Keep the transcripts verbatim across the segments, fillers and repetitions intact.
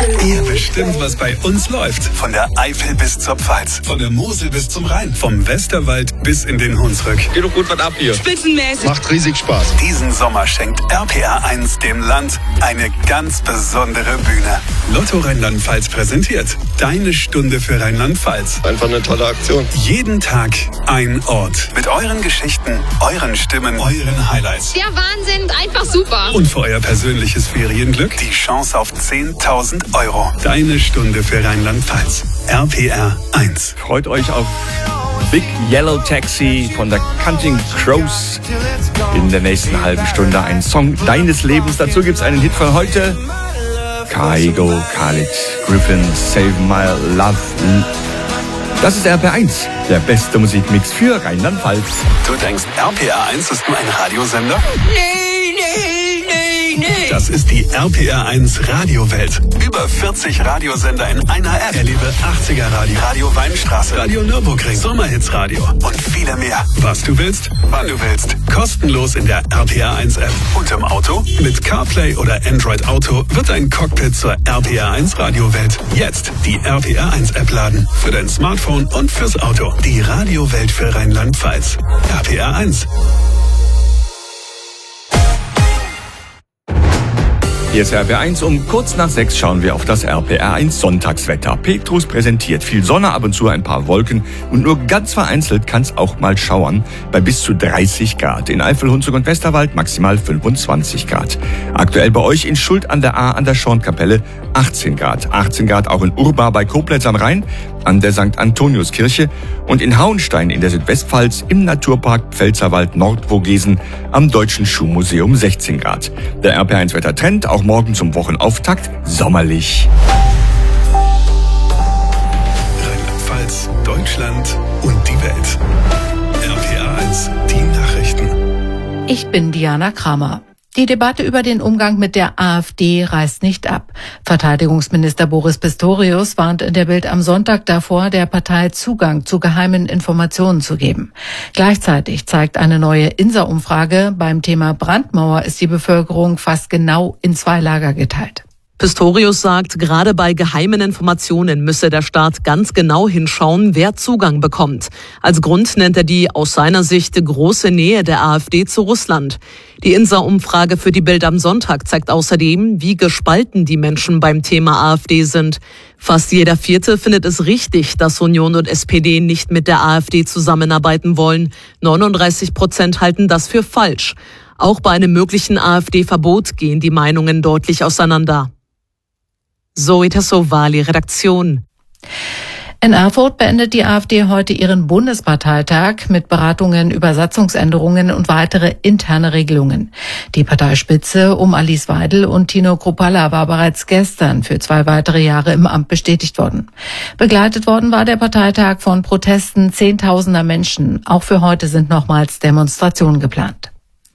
Ihr bestimmt, was bei uns läuft. Von der Eifel bis zur Pfalz. Von der Mosel bis zum Rhein. Vom Westerwald bis in den Hunsrück. Geht doch gut was ab hier. Spitzenmäßig. Macht riesig Spaß. Diesen Sommer schenkt R P R eins dem Land eine ganz besondere Bühne. Lotto Rheinland-Pfalz präsentiert Deine Stunde für Rheinland-Pfalz. Einfach eine tolle Aktion. Jeden Tag ein Ort. Mit euren Geschichten, euren Stimmen, euren Highlights. Der Wahnsinn, einfach super. Und für euer persönliches Ferienglück die Chance auf zehntausend Euro. Deine Stunde für Rheinland-Pfalz. R P R eins. Freut euch auf Big Yellow Taxi von der Counting Crows. In der nächsten halben Stunde ein Song deines Lebens. Dazu gibt es einen Hit von heute. Kaigo, Khalid, Griffin, Save My Love. Das ist R P R eins, der beste Musikmix für Rheinland-Pfalz. Du denkst, R P R eins ist nur ein Radiosender? Nee, nee, nee, nee. Das ist die R P R eins Radiowelt. Über vierzig Radiosender in einer App. Erlebe achtziger Radio, Radio Weinstraße, Radio Nürburgring, Sommerhitsradio und viele mehr. Was du willst, wann du willst. Kostenlos in der R P R eins App. Und im Auto? Mit CarPlay oder Android Auto wird ein Cockpit zur R P R eins Radiowelt. Jetzt die R P R eins App laden. Für dein Smartphone und fürs Auto. Die Radiowelt für Rheinland-Pfalz. R P R eins. Hier ist R P R eins. Um kurz nach sechs schauen wir auf das R P R eins Sonntagswetter. Petrus präsentiert viel Sonne, ab und zu ein paar Wolken und nur ganz vereinzelt kann es auch mal schauern bei bis zu dreißig Grad. In Eifel, Hunsrück und Westerwald maximal fünfundzwanzig Grad. Aktuell bei euch in Schuld an der A an der Schornkapelle achtzehn Grad. achtzehn Grad auch in Urbar bei Koblenz am Rhein an der Sankt Antoniuskirche und in Hauenstein in der Südwestpfalz im Naturpark Pfälzerwald Nordvogesen am Deutschen Schuhmuseum sechzehn Grad. Der R P R eins Wettertrend auch morgen zum Wochenauftakt sommerlich. Rheinland-Pfalz, Deutschland und die Welt. R P R eins, die Nachrichten. Ich bin Diana Kramer. Die Debatte über den Umgang mit der AfD reißt nicht ab. Verteidigungsminister Boris Pistorius warnt in der Bild am Sonntag davor, der Partei Zugang zu geheimen Informationen zu geben. Gleichzeitig zeigt eine neue I N S A-Umfrage, beim Thema Brandmauer ist die Bevölkerung fast genau in zwei Lager geteilt. Pistorius sagt, gerade bei geheimen Informationen müsse der Staat ganz genau hinschauen, wer Zugang bekommt. Als Grund nennt er die aus seiner Sicht große Nähe der AfD zu Russland. Die I N S A-Umfrage für die Bild am Sonntag zeigt außerdem, wie gespalten die Menschen beim Thema AfD sind. Fast jeder Vierte findet es richtig, dass Union und S P D nicht mit der AfD zusammenarbeiten wollen. neununddreißig Prozent halten das für falsch. Auch bei einem möglichen AfD-Verbot gehen die Meinungen deutlich auseinander. Zoe Tassovali, Redaktion. In Erfurt beendet die AfD heute ihren Bundesparteitag mit Beratungen über Satzungsänderungen und weitere interne Regelungen. Die Parteispitze um Alice Weidel und Tino Kruppalla war bereits gestern für zwei weitere Jahre im Amt bestätigt worden. Begleitet worden war der Parteitag von Protesten zehntausender Menschen. Auch für heute sind nochmals Demonstrationen geplant.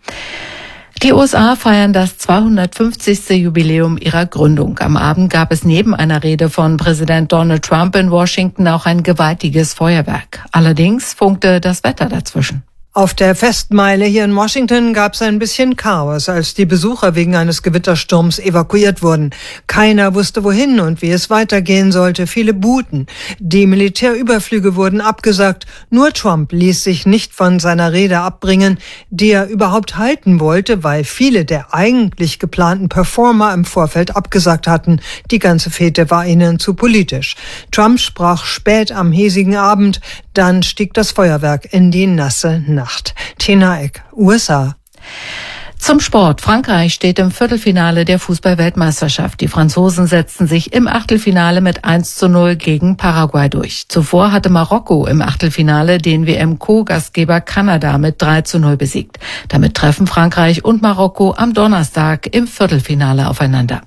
Die U S A feiern das zweihundertfünfzigste Jubiläum ihrer Gründung. Am Abend gab es neben einer Rede von Präsident Donald Trump in Washington auch ein gewaltiges Feuerwerk. Allerdings funkte das Wetter dazwischen. Auf der Festmeile hier in Washington gab es ein bisschen Chaos, als die Besucher wegen eines Gewittersturms evakuiert wurden. Keiner wusste wohin und wie es weitergehen sollte. Viele buhten. Die Militärüberflüge wurden abgesagt. Nur Trump ließ sich nicht von seiner Rede abbringen, die er überhaupt halten wollte, weil viele der eigentlich geplanten Performer im Vorfeld abgesagt hatten. Die ganze Fete war ihnen zu politisch. Trump sprach spät am hiesigen Abend. Dann stieg das Feuerwerk in die nasse Nacht. Tina Eck, U S A. Zum Sport. Frankreich steht im Viertelfinale der Fußball-Weltmeisterschaft. Die Franzosen setzten sich im Achtelfinale mit eins zu null gegen Paraguay durch. Zuvor hatte Marokko im Achtelfinale den W M-Co-Gastgeber Kanada mit drei zu null besiegt. Damit treffen Frankreich und Marokko am Donnerstag im Viertelfinale aufeinander.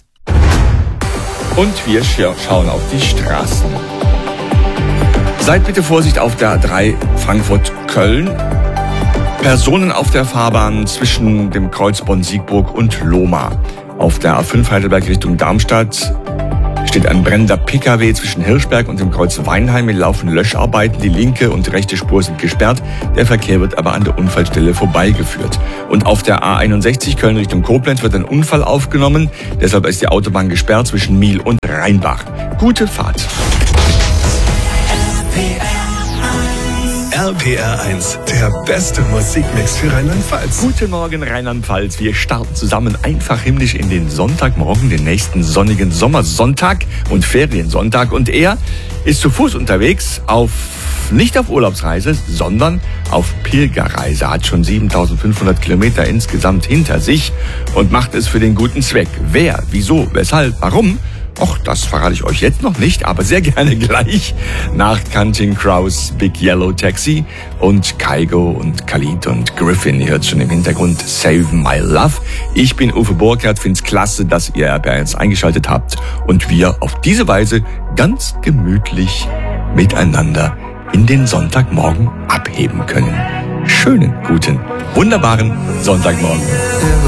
Und wir schauen auf die Straßen. Seid bitte Vorsicht auf der A drei Frankfurt-Köln. Personen auf der Fahrbahn zwischen dem Kreuz Bonn-Siegburg und Lohmar. Auf der A fünf Heidelberg Richtung Darmstadt steht ein brennender P K W zwischen Hirschberg und dem Kreuz Weinheim. Hier laufen Löscharbeiten. Die linke und rechte Spur sind gesperrt. Der Verkehr wird aber an der Unfallstelle vorbeigeführt. Und auf der A einundsechzig Köln Richtung Koblenz wird ein Unfall aufgenommen. Deshalb ist die Autobahn gesperrt zwischen Miel und Rheinbach. Gute Fahrt. R P R eins, der beste Musikmix für Rheinland-Pfalz. Guten Morgen Rheinland-Pfalz. Wir starten zusammen einfach himmlisch in den Sonntagmorgen, den nächsten sonnigen Sommersonntag und Feriensonntag. Und er ist zu Fuß unterwegs, auf nicht auf Urlaubsreise, sondern auf Pilgerreise. Hat schon siebentausendfünfhundert Kilometer insgesamt hinter sich und macht es für den guten Zweck. Wer, wieso, weshalb, warum? Och, das verrate ich euch jetzt noch nicht, aber sehr gerne gleich nach Counting Crows, Big Yellow Taxi und Kygo und Khalid und Griffin. Ihr hört schon im Hintergrund Save My Love. Ich bin Uwe Burkhardt, find's klasse, dass ihr R P R eins eingeschaltet habt und wir auf diese Weise ganz gemütlich miteinander in den Sonntagmorgen abheben können. Schönen, guten, wunderbaren Sonntagmorgen.